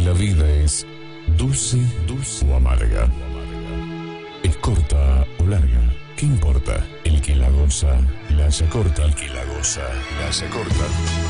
La vida es dulce, dulce o amarga. Es corta o larga. ¿Qué importa? El que la goza, la haya corta. El que la goza, la haya corta.